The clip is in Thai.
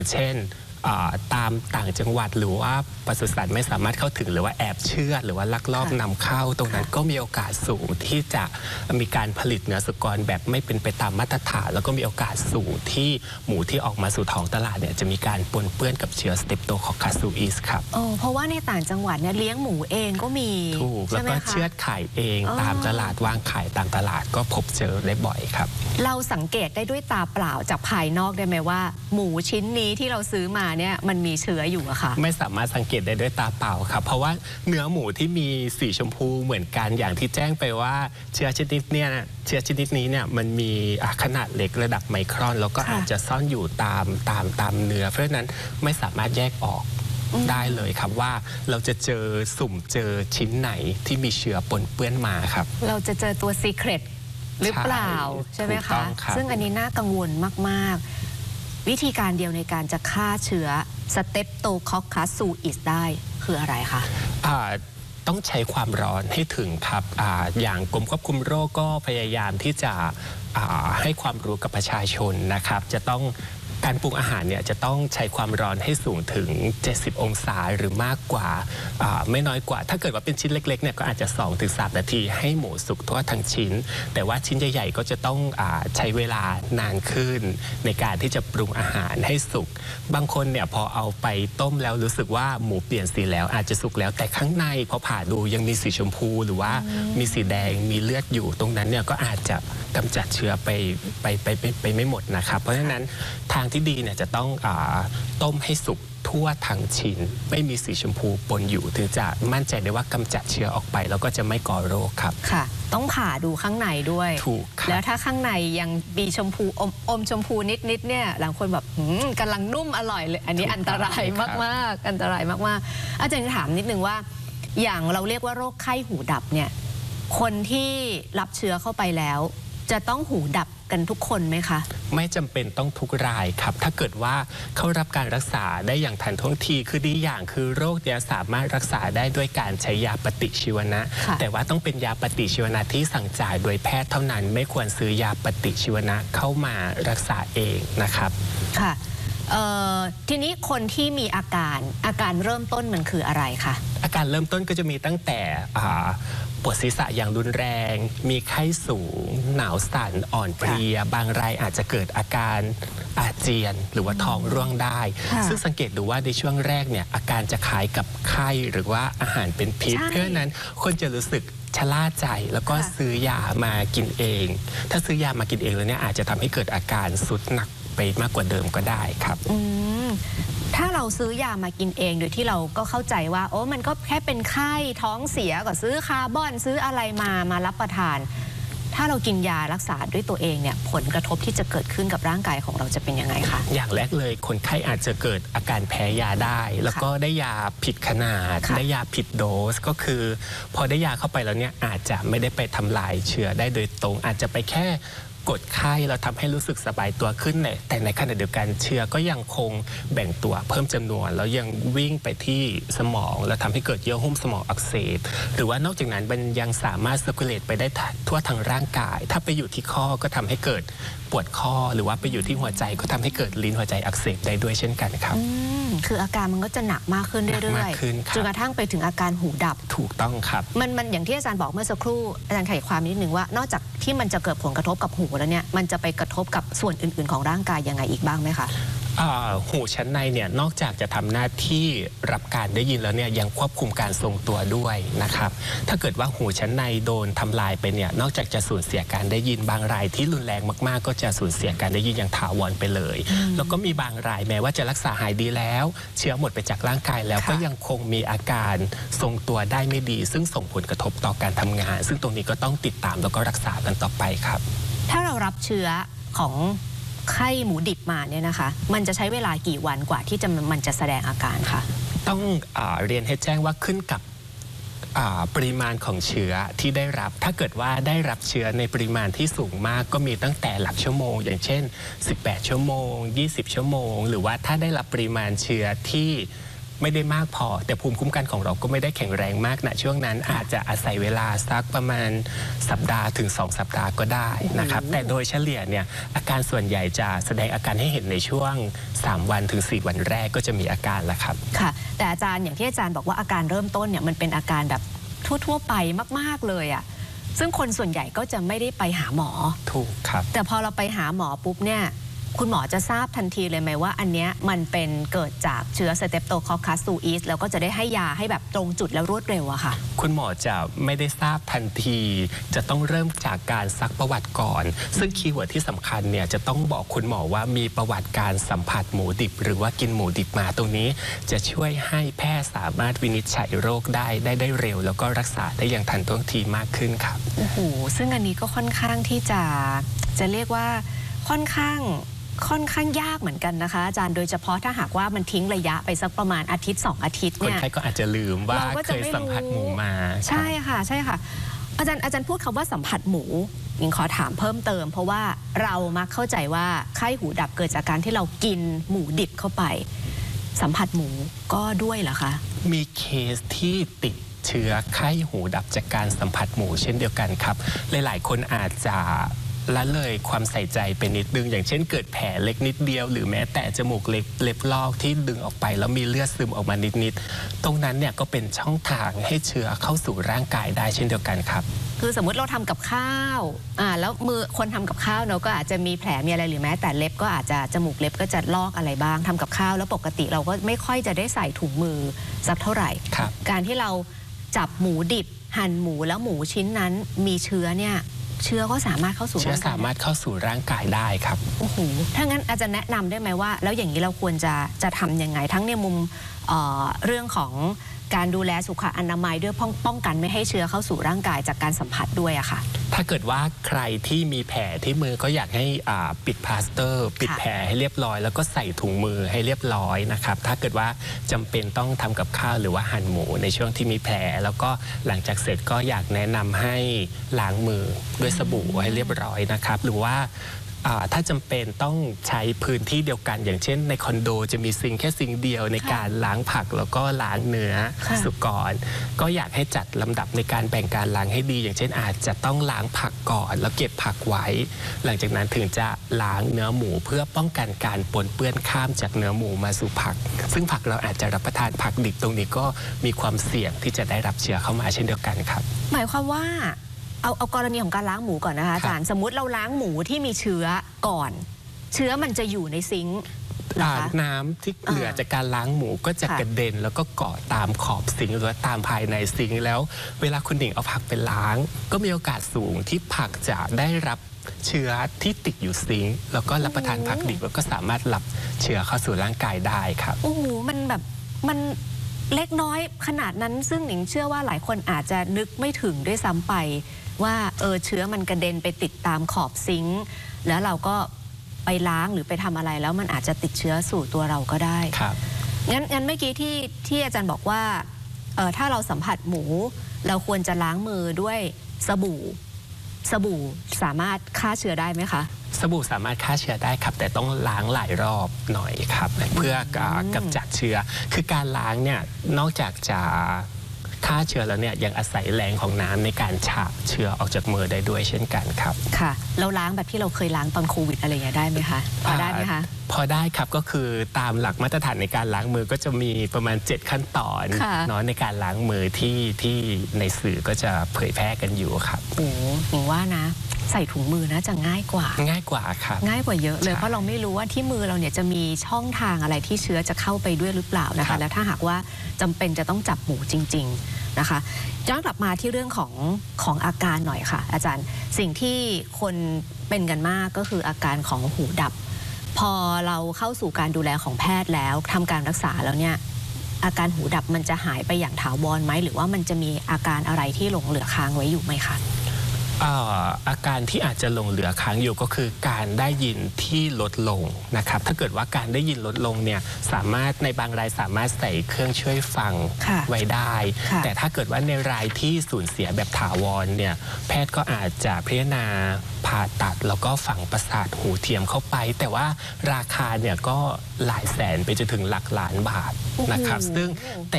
เช่นตามต่างจังหวัดหรือว่าปศุสัตว์ไม่สามารถเข้าถึงหรือว่าแอบเชื่อดหรือว่าลักลอบนำเข้าตรงนั้นก็มีโอกาสสูงที่จะมีการผลิตเนื้อสุกรแบบไม่เป็นไปตามมาตรฐานแล้วก็มีโอกาสสูงที่หมูที่ออกมาสู่ท้องตลาดเนี่ยจะมีการปนเปื้อนกับเชื้อ Streptococcus suis ครับเพราะว่าในต่างจังหวัดเนี่ยเลี้ยงหมูเองก็มีถูกแล้วก็เชือดไข่เองตามตลาดวางไข่ตามตลาดก็พบเจอได้บ่อยครับเราสังเกตได้ด้วยตาเปล่าจากภายนอกได้ไหมว่าหมูชิ้นนี้ที่เราซื้อมาเนี่ยมันมีเชื้ออยู่อะค่ะไม่สามารถสังเกตได้ด้วยตาเปล่าครับเพราะว่าเนื้อหมูที่มีสีชมพูเหมือนกันอย่างที่แจ้งไปว่าเชื้อชนิดนี้เนี่ยมันมีขนาดเล็กระดับไมครอนแล้วก็อาจจะซ่อนอยู่ตามเนื้อเพราะฉะนั้นไม่สามารถแยกออกได้เลยครับว่าเราจะเจอชิ้นไหนที่มีเชื้อปนเปื้อนมาครับเราจะเจอตัวซีเครตหรือเปล่าใช่ไหมคะซึ่งอันนี้น่ากังวลมากๆวิธีการเดียวในการจะฆ่าเชื้อStreptococcus suis ได้คืออะไรคะต้องใช้ความร้อนให้ถึงครับอย่างกรมควบคุมโรคก็พยายามที่จะให้ความรู้กับประชาชนนะครับจะต้องการปรุงอาหารเนี่ยจะต้องใช้ความร้อนให้สูงถึง70องศาหรือมากกว่าไม่น้อยกว่าถ้าเกิดว่าเป็นชิ้นเล็กๆเนี่ยก็อาจจะ 2-3 นาทีให้หมูสุกทั่วทั้งชิ้นแต่ว่าชิ้นใหญ่ๆก็จะต้องใช้เวลานานขึ้นในการที่จะปรุงอาหารให้สุกบางคนเนี่ยพอเอาไปต้มแล้วรู้สึกว่าหมูเปลี่ยนสีแล้วอาจจะสุกแล้วแต่ข้างในพอผ่าดูยังมีสีชมพูหรือว่ามีสีแดงมีเลือดอยู่ตรงนั้นเนี่ยก็อาจจะกำจัดเชื้อไปไม่หมดนะครับเพราะฉะนั้นทางที่ดีเนี่ยจะต้องต้มให้สุกทั่วทั้งชิ้นไม่มีสีชมพูปนอยู่ถึงจะมั่นใจได้ว่ากำจัดเชื้อออกไปแล้วก็จะไม่ก่อโรคครับค่ะต้องผ่าดูข้างในด้วยถูกครับแล้วถ้าข้างในยังมีชมพูอมชมพูนิดเนี่ยหลายคนแบบกำลังนุ่มอร่อยเลยอันนี้อันตรายมากๆอันตรายมากๆอาจารย์ถามนิดนึงว่าอย่างเราเรียกว่าโรคไข้หูดับเนี่ยคนที่รับเชื้อเข้าไปแล้วจะต้องหูดับกันทุกคนไหมคะไม่จำเป็นต้องทุกรายครับถ้าเกิดว่าเข้ารับการรักษาได้อย่างทันท่วงทีคือดีอย่างคือโรคนี้สามารถรักษาได้ด้วยการใช้ยาปฏิชีวนะแต่ว่าต้องเป็นยาปฏิชีวนะที่สั่งจ่ายโดยแพทย์เท่านั้นไม่ควรซื้อยาปฏิชีวนะเข้ามารักษาเองนะครับค่ะทีนี้คนที่มีอาการเริ่มต้นมันคืออะไรคะอาการเริ่มต้นก็จะมีตั้งแต่ปวดศีรษะอย่างรุนแรงมีไข้สูงหนาวสั่นอ่อนเพลียบางรายอาจจะเกิดอาการอาเจียนหรือว่าท้องร่วงได้ซึ่งสังเกตดูว่าในช่วงแรกเนี่ยอาการจะคล้ายกับไข้หรือว่าอาหารเป็นพิษเพราะฉะนั้นคนจะรู้สึกชะล่าใจแล้วก็ซื้อยามากินเองถ้าซื้อยามากินเองแล้วเนี่ยอาจจะทำให้เกิดอาการสุดหนักไปมากกว่าเดิมก็ได้ครับถ้าเราซื้อยามากินเองโดยที่เราก็เข้าใจว่าโอ้มันก็แค่เป็นไข้ท้องเสียก็ซื้อคาร์บอนซื้ออะไรมารับประทานถ้าเรากินยารักษาด้วยตัวเองเนี่ยผลกระทบที่จะเกิดขึ้นกับร่างกายของเราจะเป็นยังไงคะอย่างแรกเลยคนไข้อาจจะเกิดอาการแพ้ยาได้แล้วก็ได้ยาผิดขนาดได้ยาผิดโดสก็คือพอได้ยาเข้าไปแล้วเนี่ยอาจจะไม่ได้ไปทำลายเชื้อได้โดยตรงอาจจะไปแค่กดไข้เราทำให้รู้สึกสบายตัวขึ้นแต่ในขณะเดียวกันเชื้อก็ยังคงแบ่งตัวเพิ่มจำนวนแล้วยังวิ่งไปที่สมองแล้วทำให้เกิดเยื่อหุ้มสมองอักเสบหรือว่านอกจากนั้นมันยังสามารถเซอร์คูลเลตไปได้ทั่วทั้งร่างกายถ้าไปอยู่ที่ข้อก็ทำให้เกิดปวดข้อหรือว่าไปอยู่ที่หัวใจก็ทำให้เกิดลิ้นหัวใจอักเสบได้ด้วยเช่นกันครับคืออาการมันก็จะหนักมากขึ้นเรื่อยๆจนกระทั่งไปถึงอาการหูดับถูกต้องครับมันอย่างที่อาจารย์บอกเมื่อสักครู่อาจารย์ขยายความนิดนึงว่านอกจากที่มันจะเกิดผลกระทบกับหูแล้วเนี่ยมันจะไปกระทบกับส่วนอื่นๆของร่างกายยังไงอีกบ้างไหมคะหูชั้นในเนี่ยนอกจากจะทำหน้าที่รับการได้ยินแล้วเนี่ยยังควบคุมการทรงตัวด้วยนะครับถ้าเกิดว่าหูชั้นในโดนทำลายไปเนี่ยนอกจากจะสูญเสียการได้ยินบางรายที่รุนแรงมากๆก็จะสูญเสียการได้ยินอย่างถาวรไปเลยแล้วก็มีบางรายแม้ว่าจะรักษาหายดีแล้วเชื้อหมดไปจากร่างกายแล้วก็ยังคงมีอาการทรงตัวได้ไม่ดีซึ่งส่งผลกระทบต่อการทำงานซึ่งตรงนี้ก็ต้องติดตามแล้วก็รักษากันต่อไปครับถ้าเรารับเชื้อของไข้หมูดิบมาเนี่ยนะคะมันจะใช้เวลากี่วันกว่าที่มันจะแสดงอาการคะต้องเรียนให้แจ้งว่าขึ้นกับปริมาณของเชื้อที่ได้รับถ้าเกิดว่าได้รับเชื้อในปริมาณที่สูงมากก็มีตั้งแต่หลักชั่วโมงอย่างเช่น18ชั่วโมง20ชั่วโมงหรือว่าถ้าได้รับปริมาณเชื้อที่ไม่ได้มากพอแต่ภูมิคุ้มกันของเราก็ไม่ได้แข็งแรงมากนะช่วงนั้นอาจจะอาศัยเวลาสักประมาณสัปดาห์ถึง2 สัปดาห์ก็ได้นะครับแต่โดยเฉลี่ยเนี่ยอาการส่วนใหญ่จะแสดงอาการให้เห็นในช่วง3 วันถึง4 วันแรกก็จะมีอาการแล้วครับค่ะแต่อาจารย์อย่างที่อาจารย์บอกว่าอาการเริ่มต้นเนี่ยมันเป็นอาการแบบทั่วๆไปมากๆเลยอ่ะซึ่งคนส่วนใหญ่ก็จะไม่ได้ไปหาหมอถูกครับแต่พอเราไปหาหมอปุ๊บเนี่ยคุณหมอจะทราบทันทีเลยไหมว่าอันเนี้ยมันเป็นเกิดจากเชื้อสเตปโตคอคคัสซูอีสแล้วก็จะได้ให้ยาให้แบบตรงจุดแล้วรวดเร็วอะค่ะคุณหมอจะไม่ได้ทราบทันทีจะต้องเริ่มจากการซักประวัติก่อนซึ่งคีย์เวิร์ดที่สำคัญเนี่ยจะต้องบอกคุณหมอว่ามีประวัติการสัมผัสหมูดิบหรือว่ากินหมูดิบมาตรงนี้จะช่วยให้แพทย์สามารถวินิจฉัยโรคได้เร็วแล้วก็รักษาได้อย่างทันท่วงทีมากขึ้นครับโอ้โหซึ่งอันนี้ก็ค่อนข้างที่จะเรียกว่าค่อนข้างยากเหมือนกันนะคะอาจารย์โดยเฉพาะถ้าหากว่ามันทิ้งระยะไปสักประมาณอาทิตย์2 อาทิตย์เนี่ยคนไข้ก็อาจจะลืมว่าเคยสัมผัสหมูมาใช่ค่ะอาจารย์พูดคำว่าสัมผัสหมูยิงขอถามเพิ่มเติมเพราะว่าเรามักเข้าใจว่าไข้หูดับเกิดจากการที่เรากินหมูดิบเข้าไปสัมผัสหมูก็ด้วยเหรอคะมีเคสที่ติดเชื้อไข้หูดับจากการสัมผัสหมูเช่นเดียวกันครับหลายๆคนอาจจะละเลยความใส่ใจเป็นนิดนึงอย่างเช่นเกิดแผลเล็กนิดเดียวหรือแม้แต่จมูกเล็บลอกที่ดึงออกไปแล้วมีเลือดซึมออกมานิดๆตรงนั้นเนี่ยก็เป็นช่องทางให้เชื้อเข้าสู่ร่างกายได้เช่นเดียวกันครับคือสมมุติเราทำกับข้าวแล้วมือคนทำกับข้าวเนาะก็อาจจะมีแผลมีอะไรหรือแม้แต่เล็บก็อาจจะจมูกเล็บก็จะลอกอะไรบ้างทำกับข้าวแล้วปกติเราก็ไม่ค่อยจะได้ใส่ถุงมือสักเท่าไหร่การที่เราจับหมูดิบหั่นหมูแล้วหมูชิ้นนั้นมีเชื้อเนี่ยเชื้อก็สามารถเข้าสู่ร่างกายสามารถเข้าสู่ร่างกายได้ครับโอ้โหถ้างั้นอาจจะแนะนำได้ไหมว่าแล้วอย่างนี้เราควรจะทำยังไงทั้งในมุมเรื่องของการดูแลสุขอนามัยด้วยป้องกันไม่ให้เชื้อเข้าสู่ร่างกายจากการสัมผัสด้วยอะค่ะถ้าเกิดว่าใครที่มีแผลที่มือก็อยากให้ปิดพลาสเตอร์ปิดแผลให้เรียบร้อยแล้วก็ใส่ถุงมือให้เรียบร้อยนะครับถ้าเกิดว่าจำเป็นต้องทำกับข้าวหรือว่าหั่นหมูในช่วงที่มีแผลแล้วก็หลังจากเสร็จก็อยากแนะนำให้ล้างมือด้วยสบู่ให้เรียบร้อยนะครับหรือว่าถ้าจำเป็นต้องใช้พื้นที่เดียวกันอย่างเช่นในคอนโดจะมีซิงค์แค่ซิงค์เดียวในการล้างผักแล้วก็ล้างเนื้อสุกรก็อยากให้จัดลำดับในการแบ่งการล้างให้ดีอย่างเช่นอาจจะต้องล้างผักก่อนแล้วเก็บผักไว้หลังจากนั้นถึงจะล้างเนื้อหมูเพื่อป้องกันการปนเปื้อนข้ามจากเนื้อหมูมาสู่ผักซึ่งผักเราอาจจะรับประทานผักดิบตรงนี้ก็มีความเสี่ยงที่จะได้รับเชื้อเข้ามาเช่นเดียวกันครับหมายความว่าเอากรณีของการล้างหมูก่อนนะคะอาจารย์สมมุติเราล้างหมูที่มีเชื้อก่อนเชื้อมันจะอยู่ในซิงค์น้ำที่เหลือจากการล้างหมูก็จะกระเด็นแล้วก็เกาะตามขอบซิงค์หรือตามภายในซิงค์แล้วเวลาคุณหนิงเอาผักไปล้างก็มีโอกาสสูงที่ผักจะได้รับเชื้อที่ติดอยู่ซิงค์แล้วก็รับประทานผักดิบแล้วก็สามารถรับเชื้อเข้าสู่ร่างกายได้ครับโอ้โหมันแบบมันเล็กน้อยขนาดนั้นซึ่งหนิงเชื่อว่าหลายคนอาจจะนึกไม่ถึงด้วยซ้ำไปว่าเชื้อมันกระเด็นไปติดตามขอบซิงค์แล้วเราก็ไปล้างหรือไปทำอะไรแล้วมันอาจจะติดเชื้อสู่ตัวเราก็ได้ครับงั้นเมื่อกี้ที่อาจารย์บอกว่าถ้าเราสัมผัสหมูเราควรจะล้างมือด้วยสบู่สามารถฆ่าเชื้อได้ไหมคะสบู่สามารถฆ่าเชื้อได้ครับแต่ต้องล้างหลายรอบหน่อยครับเพื่อกำจัดเชื้อคือการล้างเนี่ยนอกจากจะฆ่าเชื้อแล้วเนี่ยยังอาศัยแรงของน้ำในการฉาบเชื้อออกจากมือได้ด้วยเช่นกันครับค่ะเราล้างแบบที่เราเคยล้างตอนโควิดอะไรอย่างเงี้ยได้ไหมคะพอได้ไหมคะพอได้ครับก็คือตามหลักมาตรฐานในการล้างมือก็จะมีประมาณ7 ขั้นตอนเนาะในการล้างมือที่ในสื่อก็จะเผยแพร่กันอยู่ครับโอ้หนิงว่านะใส่ถุงมือนะจะง่ายกว่าครับง่ายกว่าเยอะเลยเพราะเราไม่รู้ว่าที่มือเราเนี่ยจะมีช่องทางอะไรที่เชื้อจะเข้าไปด้วยหรือเปล่านะคะแล้วถ้าหากว่าจำเป็นจะต้องจับหมูจริงๆนะคะย้อนกลับมาที่เรื่องของอาการหน่อยค่ะอาจารย์สิ่งที่คนเป็นกันมากก็คืออาการของหูดับพอเราเข้าสู่การดูแลของแพทย์แล้วทำการรักษาแล้วเนี่ยอาการหูดับมันจะหายไปอย่างถาวรไหมหรือว่ามันจะมีอาการอะไรที่หลงเหลือค้างไว้อยู่ไหมคะอาการที่อาจจะหลงเหลือค้างอยู่ก็คือการได้ยินที่ลดลงนะครับถ้าเกิดว่าการได้ยินลดลงเนี่ยสามารถในบางรายสามารถใส่เครื่องช่วยฟังไว้ได้แต่ถ้าเกิดว่าในรายที่สูญเสียแบบถาวรเนี่ยแพทย์ก็อาจจะพิจารณาผ่าตัดแล้วก็ฝังประสาทหูเทียมเข้าไปแต่ว่าราคาเนี่ยก็หลายแสนไปจนถึงหลักล้านบาทนะครับซึ่งแต่